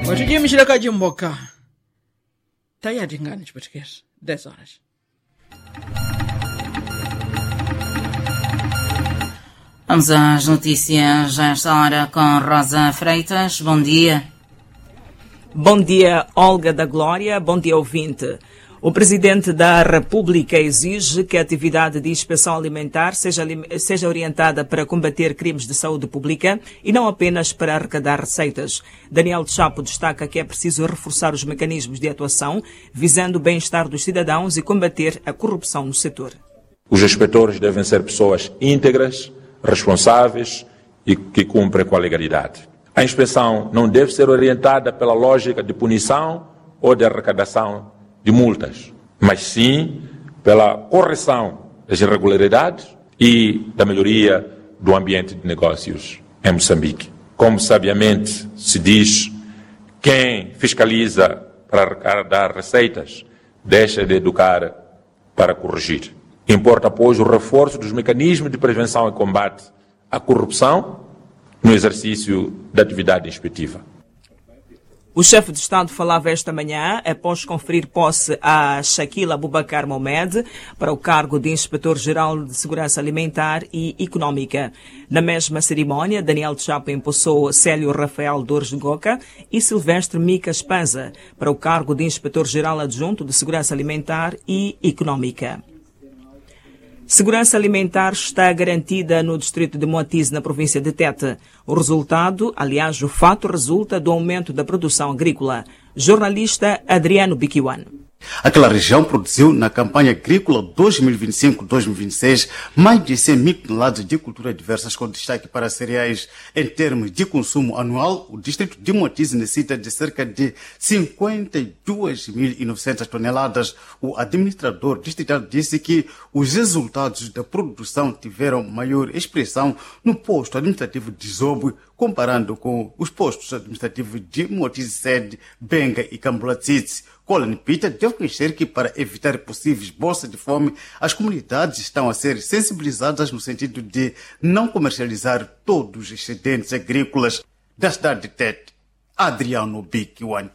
Watujimishira kajimboka. Tayari ngani de português. 10 horas. Vamos às notícias já esta hora com Rosa Freitas. Bom dia. Bom dia, Olga da Glória. Bom dia, ouvinte. O Presidente da República exige que a atividade de inspeção alimentar seja orientada para combater crimes de saúde pública e não apenas para arrecadar receitas. Daniel Chapo destaca que é preciso reforçar os mecanismos de atuação visando o bem-estar dos cidadãos e combater a corrupção no setor. Os inspetores devem ser pessoas íntegras, responsáveis e que cumprem com a legalidade. A inspeção não deve ser orientada pela lógica de punição ou de arrecadação de multas, mas sim pela correção das irregularidades e da melhoria do ambiente de negócios em Moçambique. Como sabiamente se diz, quem fiscaliza para arrecadar receitas deixa de educar para corrigir. Importa, pois, o reforço dos mecanismos de prevenção e combate à corrupção no exercício da atividade inspectiva. O chefe de Estado falava esta manhã após conferir posse a Shaquille Abubakar Mohamed para o cargo de Inspetor-Geral de Segurança Alimentar e Económica. Na mesma cerimónia, Daniel Chapo empossou Célio Rafael Dores de Goca e Silvestre Mica Espanza para o cargo de Inspetor-Geral Adjunto de Segurança Alimentar e Económica. Segurança alimentar está garantida no distrito de Moatize, na província de Tete. O resultado, aliás, o fato resulta do aumento da produção agrícola. Jornalista Adriano Biquiwan. Aquela região produziu na campanha agrícola 2025-2026 mais de 100 mil toneladas de culturas diversas, com destaque para cereais. Em termos de consumo anual, o distrito de Moatize necessita de cerca de 52.900 toneladas. O administrador distrital disse que os resultados da produção tiveram maior expressão no posto administrativo de Zobo, comparando com os postos administrativos de Moatize Sede, Benga e Cambulatsitsi. Colin Peter deu conhecer que, para evitar possíveis bolsas de fome, as comunidades estão a ser sensibilizadas no sentido de não comercializar todos os excedentes agrícolas. Da cidade de Tete, Adriano Biquiwan.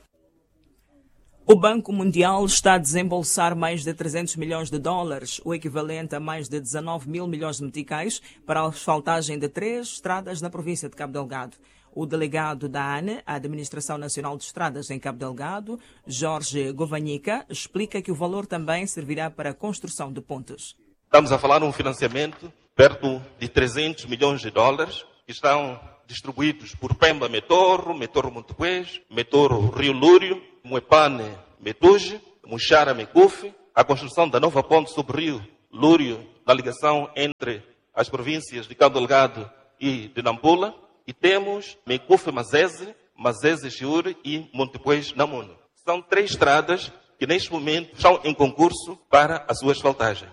O Banco Mundial está a desembolsar mais de 300 milhões de dólares, o equivalente a mais de 19 mil milhões de meticais, para a asfaltagem de 3 estradas na província de Cabo Delgado. O delegado da ANE, a Administração Nacional de Estradas em Cabo Delgado, Jorge Govanhica, explica que o valor também servirá para a construção de pontes. Estamos a falar de um financiamento perto de 300 milhões de dólares, que estão distribuídos por Pemba Metorro, Metorro Montepuez, Metorro Rio Lúrio, Muepane Metuge, Muxara Mecufe, a construção da nova ponte sobre o Rio Lúrio, na ligação entre as províncias de Cabo Delgado e de Nampula. E temos Mecufe Mazese, Mazese Chiure e Montepuez Namuno. São 3 estradas que neste momento estão em concurso para a sua asfaltagem.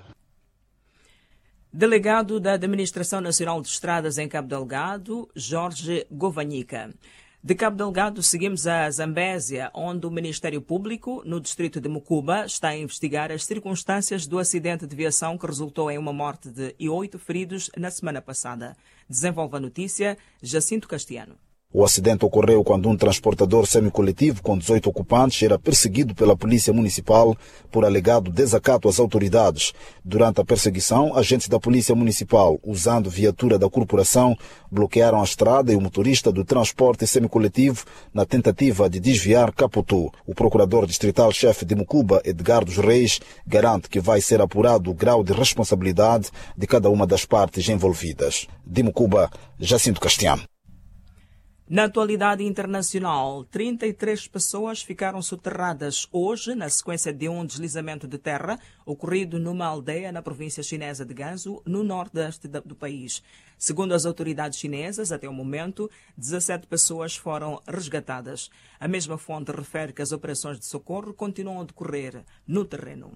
Delegado da Administração Nacional de Estradas em Cabo Delgado, Jorge Govanhica. De Cabo Delgado seguimos a Zambésia, onde o Ministério Público, no distrito de Mucuba, está a investigar as circunstâncias do acidente de viação que resultou em uma morte e 8 feridos na semana passada. Desenvolve a notícia Jacinto Castiano. O acidente ocorreu quando um transportador semicoletivo com 18 ocupantes era perseguido pela Polícia Municipal por alegado desacato às autoridades. Durante a perseguição, agentes da Polícia Municipal, usando viatura da corporação, bloquearam a estrada e o motorista do transporte semicoletivo na tentativa de desviar capotou. O procurador distrital-chefe de Mucuba, Edgar dos Reis, garante que vai ser apurado o grau de responsabilidade de cada uma das partes envolvidas. De Mucuba, Jacinto Castiano. Na atualidade internacional, 33 pessoas ficaram soterradas hoje na sequência de um deslizamento de terra ocorrido numa aldeia na província chinesa de Gansu, no nordeste do país. Segundo as autoridades chinesas, até o momento, 17 pessoas foram resgatadas. A mesma fonte refere que as operações de socorro continuam a decorrer no terreno.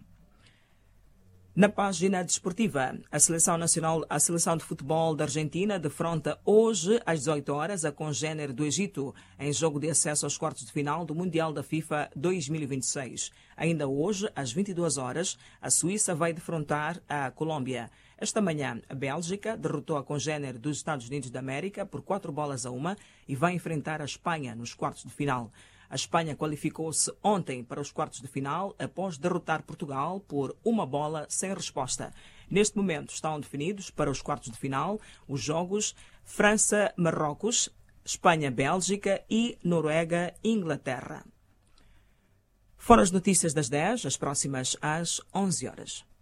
Na página desportiva, a Seleção de Futebol da Argentina defronta hoje às 18 horas a congênere do Egito em jogo de acesso aos quartos de final do Mundial da FIFA 2026. Ainda hoje, às 22 horas, a Suíça vai defrontar a Colômbia. Esta manhã, a Bélgica derrotou a congênere dos Estados Unidos da América por 4-1 e vai enfrentar a Espanha nos quartos de final. A Espanha qualificou-se ontem para os quartos de final após derrotar Portugal por 1-bola sem resposta. Neste momento estão definidos para os quartos de final os jogos França-Marrocos, Espanha-Bélgica e Noruega-Inglaterra. Foram as notícias das 10, as próximas às 11 horas.